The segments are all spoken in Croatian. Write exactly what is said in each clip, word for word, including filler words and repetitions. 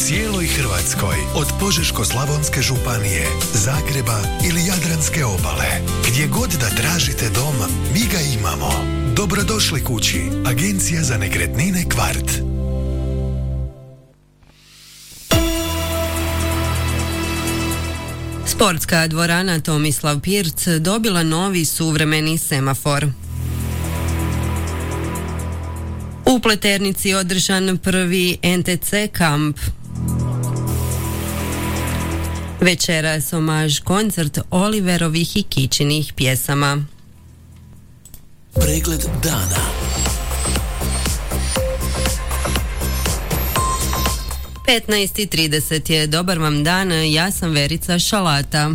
cijeloj Hrvatskoj, od Požeško-slavonske županije, Zagreba ili Jadranske obale. Gdje god da tražite dom, mi ga imamo. Dobrodošli kući, Agencija za nekretnine Kvart. Sportska dvorana Tomislav Pirc dobila novi suvremeni semafor. U Pleternici održan prvi en te ce kamp. Večeras omaž koncert Oliverovih i Kičinih pjesama. Pregled dana. petnaest i trideset je, dobar vam dan, ja sam Verica Šalata.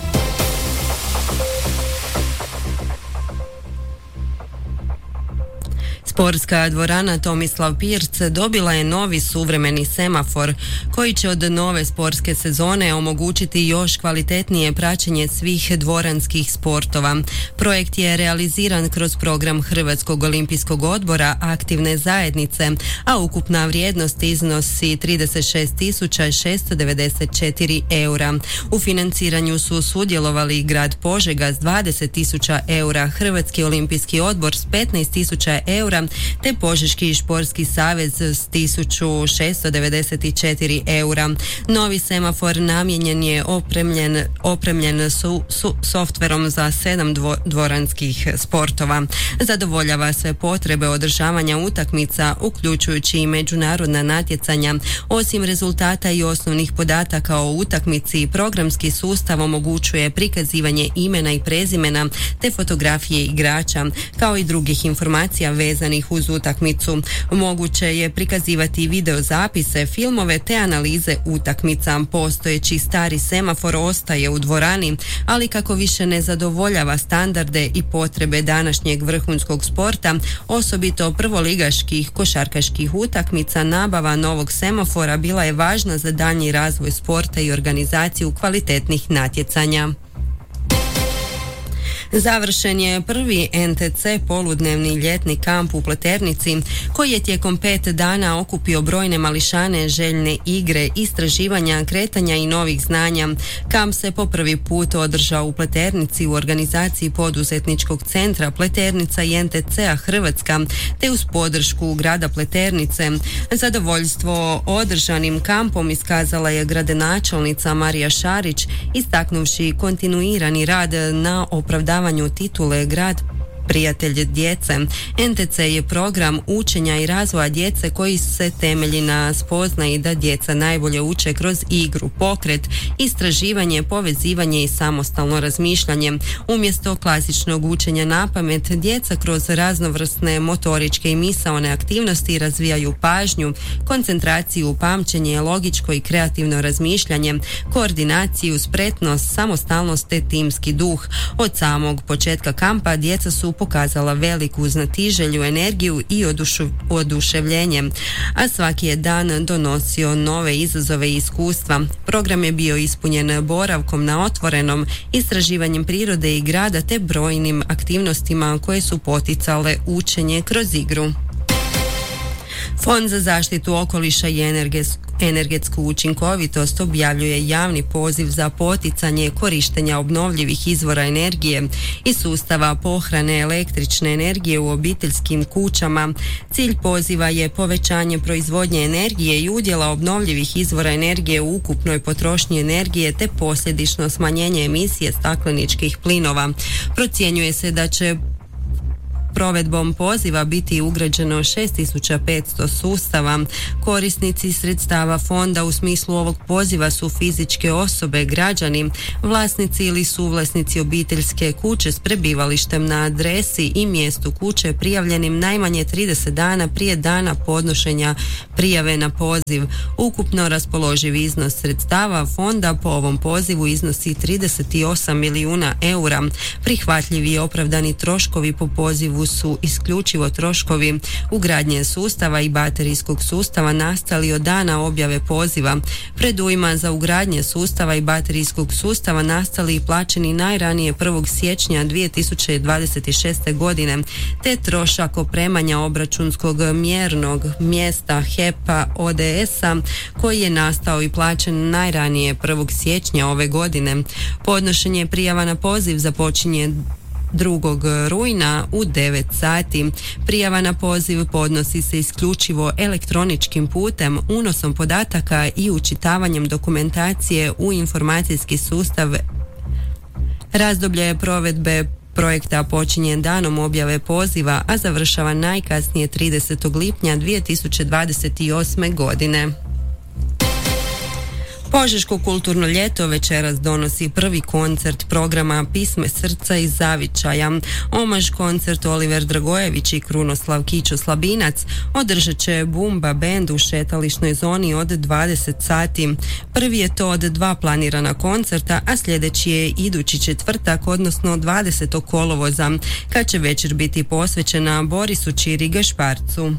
Sportska dvorana Tomislav Pirc dobila je novi suvremeni semafor koji će od nove sportske sezone omogućiti još kvalitetnije praćenje svih dvoranskih sportova. Projekt je realiziran kroz program Hrvatskog olimpijskog odbora Aktivne zajednice, a ukupna vrijednost iznosi trideset šest tisuća šesto devedeset četiri eura. U financiranju su sudjelovali grad Požega s dvadeset tisuća eura, Hrvatski olimpijski odbor s petnaest tisuća eura te Požeški športski savez s tisuću šesto devedeset četiri eura. Novi semafor namijenjen je opremljen, opremljen su, su softverom za sedam dvo, dvoranskih sportova. Zadovoljava sve potrebe održavanja utakmica, uključujući i međunarodna natjecanja. Osim rezultata i osnovnih podataka o utakmici, programski sustav omogućuje prikazivanje imena i prezimena te fotografije igrača, kao i drugih informacija vezanih uz utakmicu. Moguće je prikazivati video zapise, filmove te analize utakmica. Postojeći stari semafor ostaje u dvorani, ali kako više ne zadovoljava standarde i potrebe današnjeg vrhunskog sporta, osobito prvoligaških košarkaških utakmica, nabava novog semafora bila je važna za daljnji razvoj sporta i organizaciju kvalitetnih natjecanja. Završen je prvi en te ce poludnevni ljetni kamp u Pleternici, koji je tijekom pet dana okupio brojne mališane, željne igre, istraživanja, kretanja i novih znanja. Kamp se po prvi put održao u Pleternici u organizaciji poduzetničkog centra Pleternica i en te ce-a Hrvatska, te uz podršku grada Pleternice. Zadovoljstvo održanim kampom iskazala je gradonačelnica Marija Šarić, istaknuvši kontinuirani rad na opravdavanju titule Grad prijatelj djece. en te ce je program učenja i razvoja djece koji se temelji na spoznaji da djeca najbolje uče kroz igru, pokret, istraživanje, povezivanje i samostalno razmišljanje. Umjesto klasičnog učenja napamet, djeca kroz raznovrsne motoričke i misaone aktivnosti razvijaju pažnju, koncentraciju, pamćenje, logičko i kreativno razmišljanje, koordinaciju, spretnost, samostalnost te timski duh. Od samog početka kampa djeca su pokazala veliku znatiželju, energiju i odušu, oduševljenje, a svaki je dan donosio nove izazove i iskustva. Program je bio ispunjen boravkom na otvorenom, istraživanjem prirode i grada te brojnim aktivnostima koje su poticale učenje kroz igru. Fond za zaštitu okoliša i energetsku učinkovitost objavljuje javni poziv za poticanje korištenja obnovljivih izvora energije i sustava pohrane električne energije u obiteljskim kućama. Cilj poziva je povećanje proizvodnje energije i udjela obnovljivih izvora energije u ukupnoj potrošnji energije te posljedično smanjenje emisije stakleničkih plinova. Procjenjuje se da će provedbom poziva biti ugrađeno šest tisuća petsto sustava. Korisnici sredstava fonda u smislu ovog poziva su fizičke osobe, građani, vlasnici ili suvlasnici obiteljske kuće s prebivalištem na adresi i mjestu kuće prijavljenim najmanje trideset dana prije dana podnošenja prijave na poziv. Ukupno raspoloživ iznos sredstava fonda po ovom pozivu iznosi trideset osam milijuna eura. Prihvatljivi i opravdani troškovi po pozivu su isključivo troškovi ugradnje sustava i baterijskog sustava nastali od dana objave poziva. Predujma za ugradnje sustava i baterijskog sustava nastali i plaćeni najranije prvog siječnja dvije tisuće dvadeset šeste godine, te trošak opremanja obračunskog mjernog mjesta H E P-a O D S-a koji je nastao i plaćen najranije prvog siječnja ove godine. Podnošenje prijava na poziv započinje drugog rujna u devet sati. Prijava na poziv podnosi se isključivo elektroničkim putem, unosom podataka i učitavanjem dokumentacije u informacijski sustav. Razdoblje provedbe projekta počinje danom objave poziva, a završava najkasnije tridesetog lipnja dvije tisuće dvadeset osme godine. Požeško kulturno ljeto večeras donosi prvi koncert programa Pisme srca i zavičaja. Omaž koncert Oliver Dragojević i Krunoslav Kićo Slabinac održat će Bumba bend u šetališnoj zoni od dvadeset sati. Prvi je to od dva planirana koncerta, a sljedeći je idući četvrtak, odnosno dvadesetog kolovoza, kad će večer biti posvećena Borisu Čiri Gašparcu.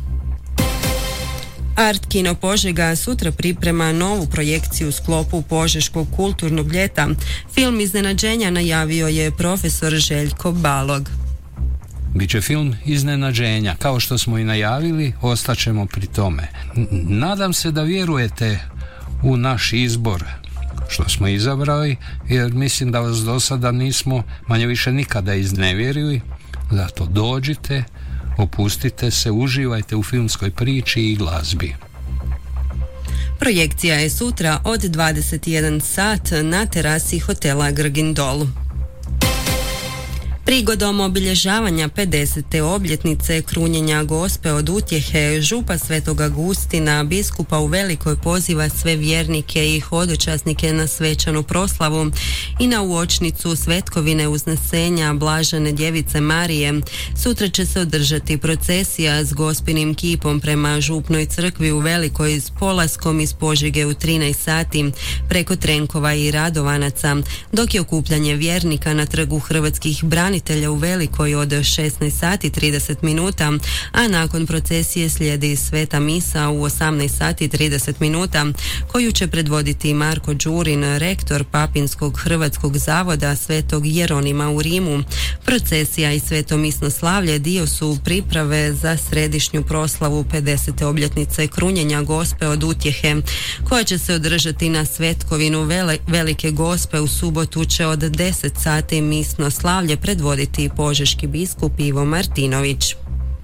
Art Kino Požega sutra priprema novu projekciju u sklopu Požeškog kulturnog ljeta. Film iznenađenja najavio je profesor Željko Balog. Biće film iznenađenja, kao što smo i najavili, ostaćemo pri tome. Nadam se da vjerujete u naš izbor što smo izabrali, jer mislim da vas do sada nismo manje više nikada iznevjerili. Zato dođite, opustite se, uživajte u filmskoj priči i glazbi. Projekcija je sutra od dvadeset jedan sat na terasi hotela Grgindol. Prigodom obilježavanja pedesete obljetnice krunjenja Gospe od utjehe, župa Svetog Agustina, biskupa u Velikoj poziva sve vjernike i hodočasnike na svečanu proslavu i na uočnicu svetkovine uznesenja Blažene djevice Marije. Sutra će se održati procesija s Gospinim kipom prema župnoj crkvi u Velikoj s polaskom iz Požege u trinaest sati preko Trenkova i Radovanaca, dok je okupljanje vjernika na trgu hrvatskih branitelja u Velikoj od šesnaest sati trideset minuta, a nakon procesije slijedi sveta misa u osamnaest sati trideset minuta, koju će predvoditi Marko Đurin, rektor Papinskog hrvatskog zavoda Svetog Jeronima u Rimu. Procesija i sveto misno slavlje dio su priprave za središnju proslavu pedesete obljetnice krunjenja Gospe od utjehe, koja će se održati na svetkovinu Vele, Velike Gospe. U subotu će od deset sati misno slavlje predvoditi požeški biskup Ivo Martinović.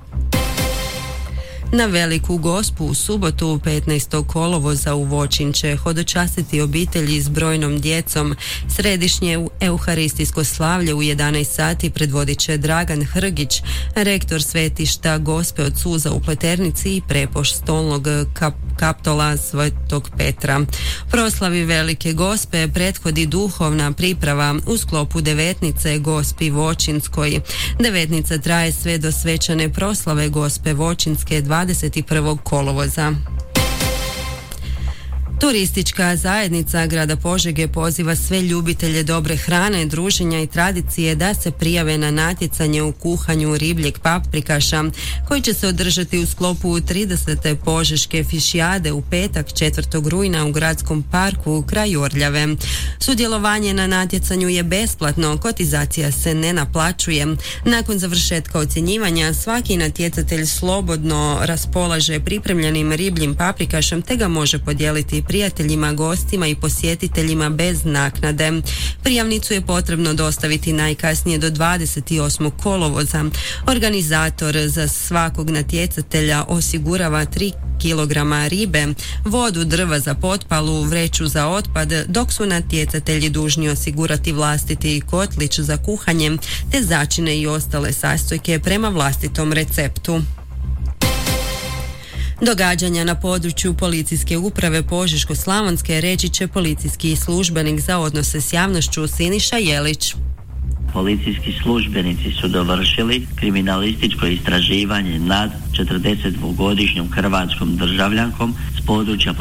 Na Veliku Gospu u subotu petnaestog kolovoza u Voćin će hodočastiti obitelji s brojnom djecom. Središnje euharistijsko slavlje u jedanaest sati predvodit će Dragan Hrgić, rektor svetišta Gospe od Suza u Pleternici i prepoš stolnog kap kaptola Svetog Petra. Proslavi Velike Gospe prethodi duhovna priprava u sklopu devetnice Gospi Voćinskoj. Devetnica traje sve do svečane proslave Gospe Voćinske dvadeset prvog kolovoza. Turistička zajednica grada Požege poziva sve ljubitelje dobre hrane, druženja i tradicije da se prijave na natjecanje u kuhanju ribljeg paprikaša, koji će se održati u sklopu tridesete Požeške fišijade u petak četvrtog rujna u gradskom parku kraj Orljave. Sudjelovanje na natjecanju je besplatno, kotizacija se ne naplaćuje. Nakon završetka ocjenjivanja svaki natjecatelj slobodno raspolaže pripremljenim ribljim paprikašem te ga može podijeliti prijateljima, gostima i posjetiteljima bez naknade. Prijavnicu je potrebno dostaviti najkasnije do dvadeset osmog kolovoza. Organizator za svakog natjecatelja osigurava tri kilograma ribe, vodu, drva za potpalu, vreću za otpad, dok su natjecatelji dužni osigurati vlastiti kotlić za kuhanje te začine i ostale sastojke prema vlastitom receptu. Događanja na području policijske uprave Požeško-slavonske reći će policijski službenik za odnose s javnošću Siniša Jelić. Policijski službenici su dovršili kriminalističko istraživanje nad četrdesetdvogodišnjom hrvatskom državljankom s područja